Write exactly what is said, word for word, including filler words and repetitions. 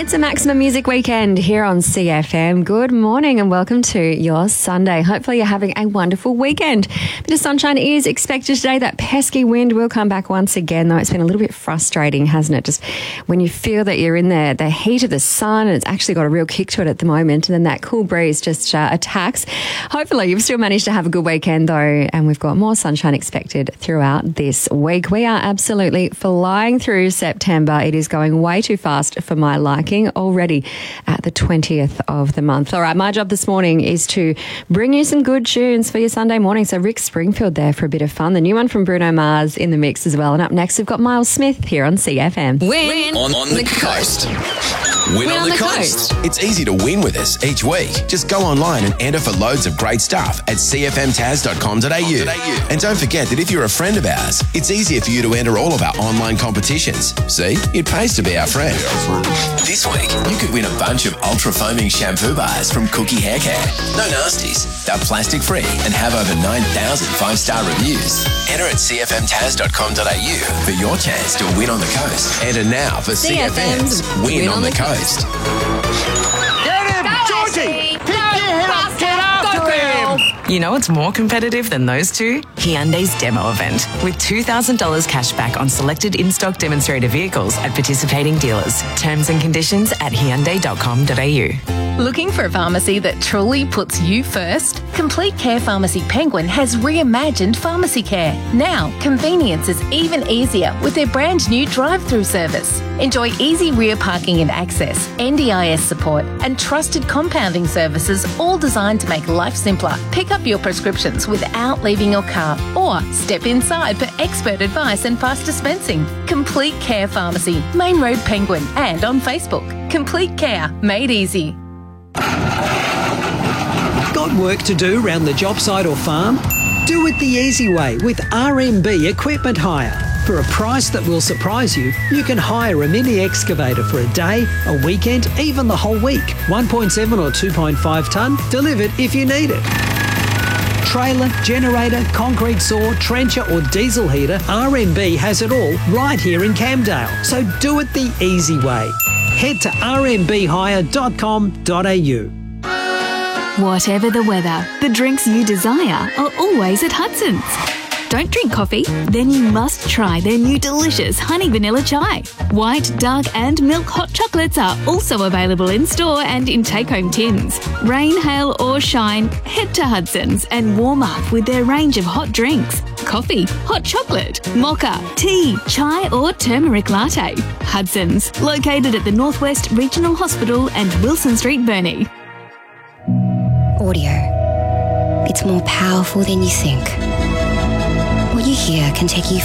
It's a Maximum Music Weekend here on C F M. Good morning and welcome to your Sunday. Hopefully you're having a wonderful weekend. Bit of sunshine is expected today. That pesky wind will come back once again, though. It's been a little bit frustrating, hasn't it? Just when you feel that you're in the, the heat of the sun and it's actually got a real kick to it at the moment, and then that cool breeze just uh, attacks. Hopefully you've still managed to have a good weekend, though, and we've got more sunshine expected throughout this week. We are absolutely flying through September. It is going way too fast for my liking already at the twentieth of the month. All right, my job this morning is to bring you some good tunes for your Sunday morning. So Rick Springfield there for a bit of fun. The new one from Bruno Mars in the mix as well. And up next, we've got Miles Smith here on C F M. Win on, on the coast. Win, win on, on the, the coast. coast. It's easy to win with us each week. Just go online and enter for loads of great stuff at c f m taz dot com dot a u. And don't forget that if you're a friend of ours, it's easier for you to enter all of our online competitions. See, it pays to be our friend. This week, you could win a bunch of ultra-foaming shampoo bars from Cookie Hair Care. No nasties. They're plastic-free and have over nine thousand five-star reviews. Enter at c f m taz dot com dot a u for your chance to win on the coast. Enter now for C F M's Win, win on, on the Coast. Coast. Get him, Georgie! Pick your head up, get after him! You know what's more competitive than those two? Hyundai's demo event, with two thousand dollars cash back on selected in-stock demonstrator vehicles at participating dealers. Terms and conditions at hyundai dot com dot a u. Looking for a pharmacy that truly puts you first? Complete Care Pharmacy Penguin has reimagined pharmacy care. Now, convenience is even easier with their brand new drive-through service. Enjoy easy rear parking and access, N D I S support, and trusted compounding services, all designed to make life simpler. Pick up your prescriptions without leaving your car, or step inside for expert advice and fast dispensing. Complete Care Pharmacy, Main Road Penguin, and on Facebook. Complete Care, made easy. Got work to do around the job site or farm? Do it the easy way with R M B Equipment Hire. For a price that will surprise you, you can hire a mini excavator for a day, a weekend, even the whole week. one point seven or two point five tonne, delivered if you need it. Trailer, generator, concrete saw, trencher or diesel heater, R M B has it all right here in Camdale. So do it the easy way. Head to r m b hire dot com dot a u. Whatever the weather, the drinks you desire are always at Hudson's. Don't drink coffee? Then you must try their new delicious honey vanilla chai. White, dark and milk hot chocolates are also available in store and in take-home tins. Rain, hail or shine, head to Hudson's and warm up with their range of hot drinks. Coffee, hot chocolate, mocha, tea, chai or turmeric latte. Hudson's, located at the Northwest Regional Hospital and Wilson Street, Burnie. Audio. It's more powerful than you think. What you hear can take you